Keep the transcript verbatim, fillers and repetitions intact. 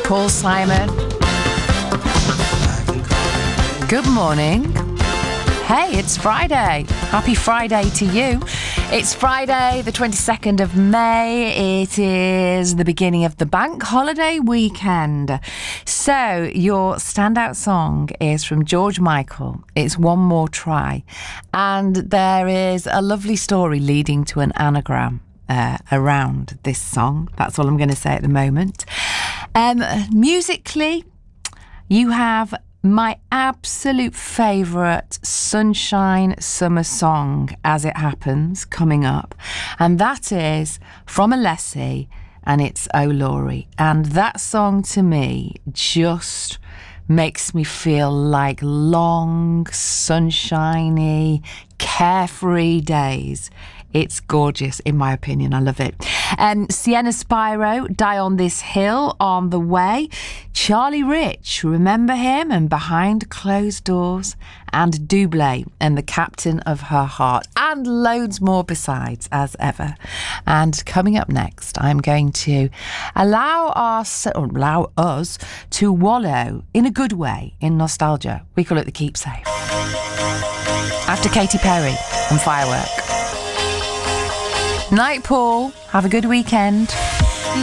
Paul Simon. Good morning. Hey, it's Friday. Happy Friday to you. It's Friday, the twenty-second of May. It is the beginning of the bank holiday weekend. So, your standout song is from George Michael. It's One More Try. And there is a lovely story leading to an anagram uh, around this song. That's all I'm going to say at the moment. Um, musically, you have my absolute favourite sunshine summer song, As It Happens, coming up. And that is from Alessi, and it's Oh Laurie. And that song to me just makes me feel like long, sunshiny, carefree days. It's gorgeous, in my opinion. I love it. Um, Sienna Spiro, Die on This Hill, on the way. Charlie Rich, remember him? And Behind Closed Doors. And Doublé, and The Captain of Her Heart. And loads more besides, as ever. And coming up next, I'm going to allow us, or allow us to wallow in a good way in nostalgia. We call it the keepsake. After Katy Perry and Firework. Night, Paul. Have a good weekend.